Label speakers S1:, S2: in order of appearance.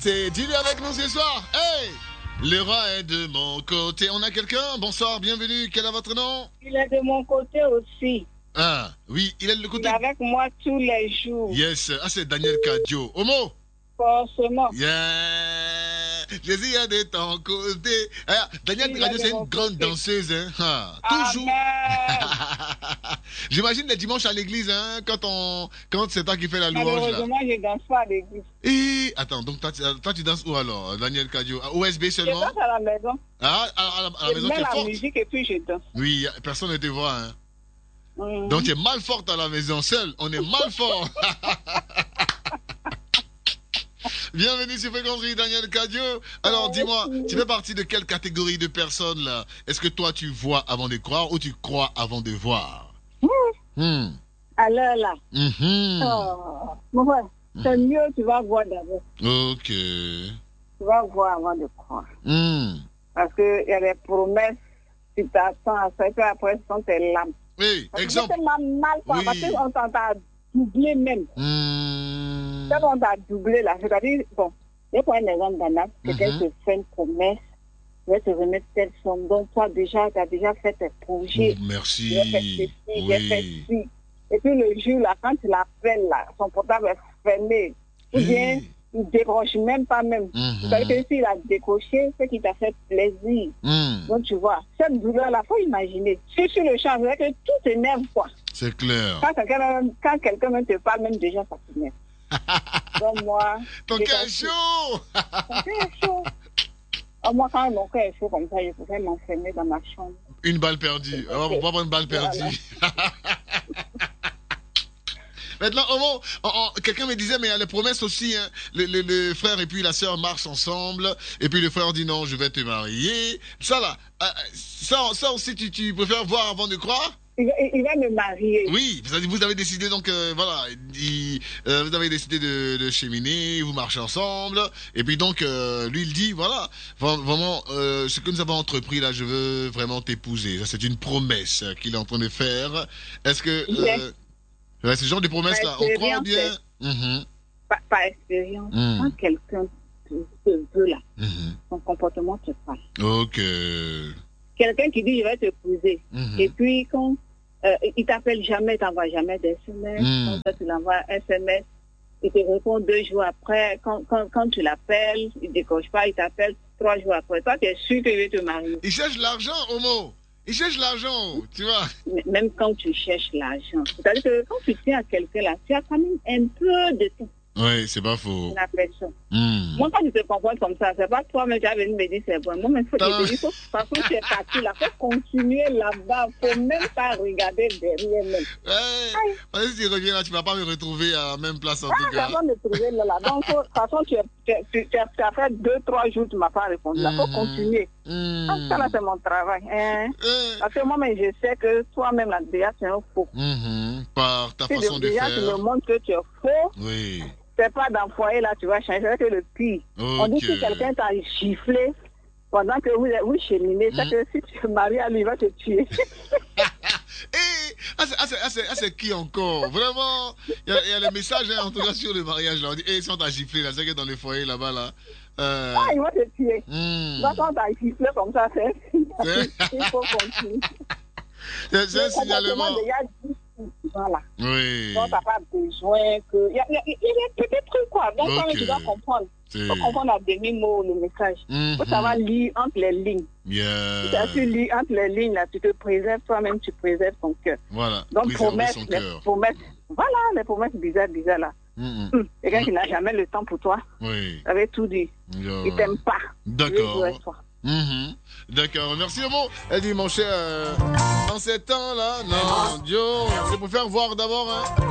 S1: C'est Dilly avec nous ce soir. Hey! Le roi est de mon côté. On a quelqu'un? Bonsoir, bienvenue. Quel est votre nom?
S2: Il est de mon côté aussi.
S1: Ah, oui, il est de le côté.
S2: Il est avec moi tous les jours.
S1: Yes. Ah, c'est Daniel Kadio. Homo?
S2: Forcément.
S1: Yeah! Jésus est de ton côté. Ah, Daniel Kadio, c'est une grande danseuse. Hein? Ah, toujours. J'imagine les dimanches à l'église, hein, quand c'est toi qui fais la louange.
S2: Malheureusement, je ne danse pas à l'église.
S1: Et attends, donc toi tu danses où alors, Daniel Kadio? À OSB seulement?
S2: Je danse à la maison.
S1: Ah, à la maison, tu es forte.
S2: Je mets la musique et puis je danse.
S1: Oui, personne ne te voit, hein. Donc tu es mal forte à la maison, seule. On est mal fort. Bienvenue sur Fréquencerie, Daniel Kadio. Alors, dis-moi, tu fais partie de quelle catégorie de personnes, là? Est-ce que toi, tu vois avant de croire ou tu crois avant de voir?
S2: Alors là. Mon frère, c'est mieux, tu vas voir d'abord.
S1: Ok.
S2: Tu vas voir avant de croire. Parce qu'il y a des promesses, tu t'attends à ça, et puis après, ce sont tes lames.
S1: Oui, exemple.
S2: C'est tellement mal, quoi, parce qu'on t'a doublé même. Quand on t'a doublé là, c'est-à-dire, bon, je prends un exemple d'un acte, quelqu'un te fait une promesse, je vais te remettre telle somme, donc toi déjà, tu as déjà fait tes projets.
S1: Merci.
S2: J'ai fait ceci, j'ai fait ci. Et puis le jour là, quand tu l'appelles là, son portable est fermé, ou bien il ne décroche même pas même. C'est-à-dire que s'il a décroché, c'est qu'il t'a fait plaisir. Donc tu vois, cette douleur là, il faut imaginer. Sur le champ, c'est que tout t'énerve quoi.
S1: C'est clair.
S2: Quand quelqu'un même te parle, même déjà ça t'énerve. Donc moi...
S1: Ton cœur est chaud.
S2: Ton cœur est chaud. Moi, quand mon cœur est chaud comme ça, je pourrais m'enfermer dans ma chambre.
S1: Une balle perdue. On va prendre une balle perdue. Voilà. Maintenant, quelqu'un me disait, mais il y a les promesses aussi. Hein. Le frère et puis la sœur marchent ensemble. Et puis le frère dit non, je vais te marier. Ça là, ça aussi, tu préfères voir avant de croire?
S2: Il va me marier.
S1: Oui, vous avez décidé donc, voilà, vous avez décidé de cheminer, vous marchez ensemble, et puis donc, lui il dit, voilà, vraiment, ce que nous avons entrepris là, je veux vraiment t'épouser. Ça c'est une promesse qu'il est en train de faire. Est-ce que, ce genre de promesse là, on croit bien?
S2: Par expérience, quand quelqu'un te veut là, son comportement te parle.
S1: Ok.
S2: Quelqu'un qui dit je vais t'épouser, et puis quand il t'appelle jamais, il t'envoie jamais des SMS, quand tu l'envoies un SMS, il te répond 2 jours après, quand tu l'appelles, il ne décroche pas, il t'appelle 3 jours après. Toi, tu es sûr qu'il veut te marier.
S1: Il cherche l'argent, Homo. Il cherche l'argent, tu vois.
S2: Même quand tu cherches l'argent. C'est-à-dire que quand tu tiens à quelqu'un là, tu as quand même un peu de temps.
S1: Oui, c'est pas faux.
S2: La personne. Moi, quand tu te comportes comme ça, c'est pas toi-même qui as venu me dire c'est bon. Moi, il faut te dire, parce que tu es parti là, il faut continuer là-bas. Il ne faut même pas regarder derrière même.
S1: Ouais. Si tu reviens là, tu ne vas pas me retrouver à la même place en tout cas.
S2: Tu vas me trouver là. Donc, de toute façon, tu as fait 2-3 jours, tu ne m'as pas répondu. Il faut continuer. Ça là, c'est mon travail. Parce que moi-même, je sais que toi-même, là, déjà, c'est un faux.
S1: Par ta façon de faire.
S2: Déjà, tu me montres que tu es faux.
S1: Oui.
S2: C'est pas dans le foyer là, tu vas changer, c'est le pire. Okay. On dit que quelqu'un t'a giflé pendant que vous cheminez, c'est que si tu te maries à lui, il va te tuer.
S1: C'est qui encore? Vraiment, il y a les messages en tout cas sur le mariage là. On dit, si on t'a giflé là, c'est que dans le foyer là-bas là.
S2: Il va te tuer. Donc quand on t'a giflé comme ça, il faut continuer.
S1: C'est un signalement.
S2: Voilà.
S1: Oui.
S2: Donc, t'as pas besoin que... Il y a peut-être trucs, quoi. Donc, tu dois comprendre. Il faut comprendre à demi-mot le message. Il faut savoir lire entre les lignes. Si tu lis entre les lignes, là, tu te préserves toi-même, tu préserves ton cœur.
S1: Voilà.
S2: Donc, les promesses, voilà, les promesses bizarres, là. Quelqu'un qui n'a jamais le temps pour toi.
S1: Oui.
S2: Avait tout dit. Il t'aime pas.
S1: D'accord. D'accord, merci Homo. Elle dit mon cher, en ces temps là, non, Dieu, c'est pour faire voir d'abord, hein.